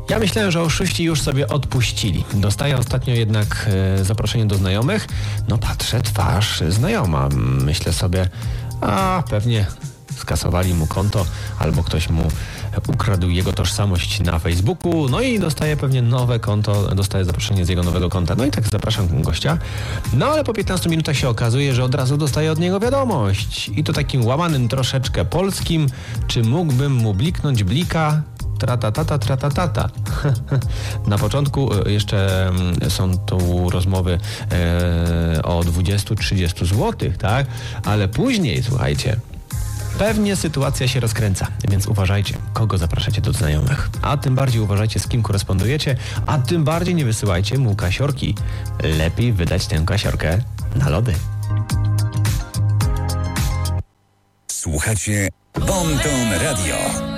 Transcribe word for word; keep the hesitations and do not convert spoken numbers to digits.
Ja myślałem, że oszuści już sobie odpuścili. Dostaję ostatnio jednak e, zaproszenie do znajomych. No patrzę, twarz znajoma. Myślę sobie, a pewnie skasowali mu konto albo ktoś mu ukradł jego tożsamość na Facebooku, no i dostaje pewnie nowe konto, dostaje zaproszenie z jego nowego konta. No i tak zapraszam gościa. No ale po piętnastu minutach się okazuje, że od razu dostaje od niego wiadomość. I to takim łamanym troszeczkę polskim. Czy mógłbym mu bliknąć blika? Tratatata, tratatata. Na początku jeszcze są tu rozmowy e, o dwadzieścia trzydzieści złotych, tak? Ale później, słuchajcie, pewnie sytuacja się rozkręca, więc uważajcie, kogo zapraszacie do znajomych. A tym bardziej uważajcie, z kim korespondujecie, a tym bardziej nie wysyłajcie mu kasiorki. Lepiej wydać tę kasiorkę na lody. Słuchacie Bon Ton Radio.